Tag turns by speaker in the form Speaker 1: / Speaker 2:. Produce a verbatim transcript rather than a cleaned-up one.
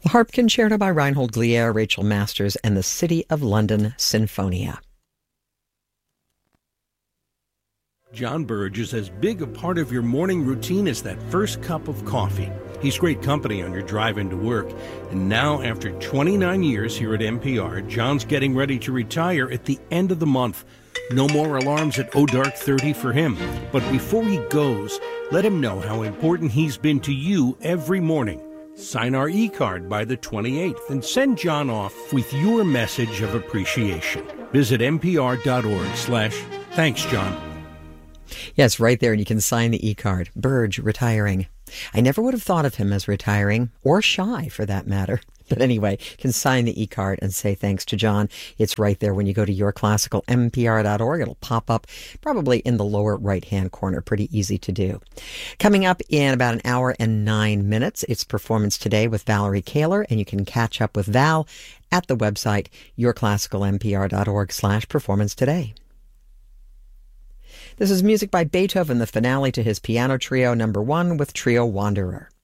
Speaker 1: The Harp Concerto by Reinhold Glier, Rachel Masters, and the City of London Sinfonia.
Speaker 2: John Burge is as big a part of your morning routine as that first cup of coffee. He's great company on your drive into work. And now, after twenty-nine years here at N P R, John's getting ready to retire at the end of the month. No more alarms at oh dark thirty for him. But before he goes, let him know how important he's been to you every morning. Sign our e-card by the twenty-eighth and send John off with your message of appreciation. Visit npr.org slash thanks, John.
Speaker 1: Yes, right there, and you can sign the e-card. Burge, retiring. I never would have thought of him as retiring, or shy for that matter. But anyway, you can sign the e-card and say thanks to John. It's right there when you go to your classical n p r dot org. It'll pop up probably in the lower right-hand corner. Pretty easy to do. Coming up in about an hour and nine minutes, it's Performance Today with Valerie Kaler, and you can catch up with Val at the website your classical n p r dot org slash performance today. This is music by Beethoven, the finale to his piano trio number one with Trio Wanderer.